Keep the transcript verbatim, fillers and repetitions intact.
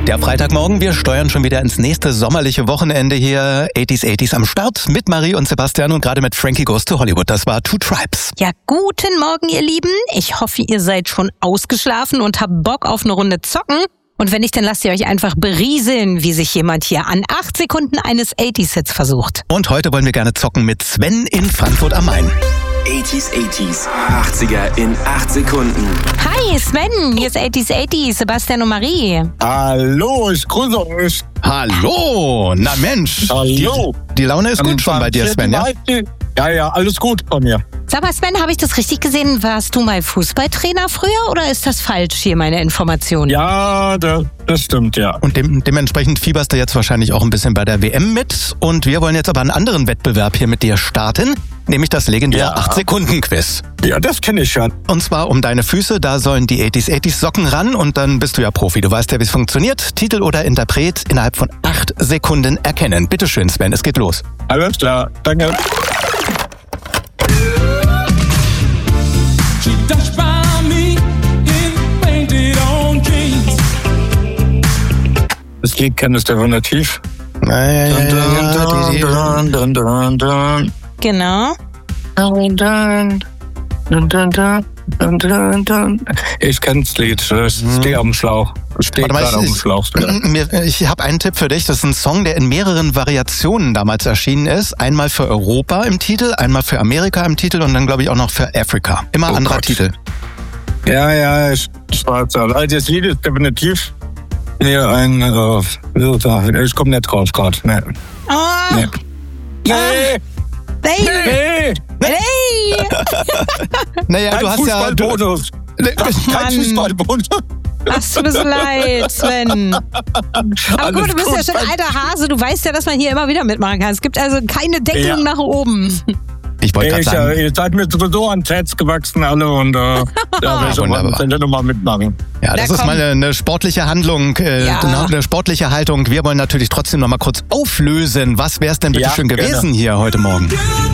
Ja, Freitagmorgen, wir steuern schon wieder ins nächste sommerliche Wochenende hier. achtziger achtziger am Start mit Marie und Sebastian und gerade mit Frankie Goes to Hollywood. Das war Two Tribes. Ja, guten Morgen, ihr Lieben. Ich hoffe, ihr seid schon ausgeschlafen und habt Bock auf eine Runde zocken. Und wenn nicht, dann lasst ihr euch einfach berieseln, wie sich jemand hier an acht Sekunden eines achtziger-Hits versucht. Und heute wollen wir gerne zocken mit Sven in Frankfurt am Main. achtziger achtziger, achtziger in acht Sekunden. Hi Sven, hier ist achtziger achtziger, Sebastian und Marie. Hallo, ich grüße euch. Hallo, na Mensch. Hallo. Die, die Laune ist gut schon bei dir, Sven, ja? Ja, ja, alles gut bei mir. Sag mal, Sven, habe ich das richtig gesehen? Warst du mal Fußballtrainer früher oder ist das falsch hier, meine Information? Ja, das, das stimmt, ja. Und dem, dementsprechend fieberst du jetzt wahrscheinlich auch ein bisschen bei der W M mit. Und wir wollen jetzt aber einen anderen Wettbewerb hier mit dir starten, nämlich das legendäre Ja. acht Sekunden Quiz. Ja, das kenne ich schon. Und zwar um deine Füße, da sollen die achtziger achtziger Socken ran und dann bist du ja Profi. Du weißt ja, wie es funktioniert. Titel oder Interpret innerhalb von acht Sekunden erkennen. Bitteschön, Sven, es geht los. Alles klar, danke. She touched by me in painted on jeans. Das Lied kennst du definitiv. Dun, Dun, dun, dun, dun. Genau. Dun, dun, dun, dun, dun, dun, dun, dun. Ich kenne das Lied, ich stehe auf dem Schlauch. Ich stehe Warte mal, gerade auf dem ich- Schlauch. Mir- Ich habe einen Tipp für dich. Das ist ein Song, der in mehreren Variationen damals erschienen ist. Einmal für Europa im Titel, einmal für Amerika im Titel und dann glaube ich auch noch für Afrika. Immer Oh anderer Gott. Titel. Ja, ja, ich, ich weiß ja. Also das Lied ist definitiv hier ein, äh, ich komme nicht drauf gerade. Nee. Oh, Nee. Nee. hey, Nee. hey. Naja, Kein du hast ja... Du, Fußballbonus. Ne, Kein Mann. Fußballbonus. Ach, tut mir so leid, Sven. Aber Alles gut, du bist gut, ja schon Sven. alter Hase. Du weißt ja, dass man hier immer wieder mitmachen kann. Es gibt also keine Deckelung Ja. nach oben. ich wollte gerade Ich, sagen... äh, ihr seid mir sowieso ans Herz gewachsen alle und äh, da will ich auf alle Wunderbar. Fälle nochmal mitmachen. Ja, das Na, ist komm. mal eine, eine sportliche Handlung, äh, Ja. genau, eine sportliche Haltung. Wir wollen natürlich trotzdem noch mal kurz auflösen. Was wäre es denn bitte Ja, schön gerne. gewesen hier heute Morgen?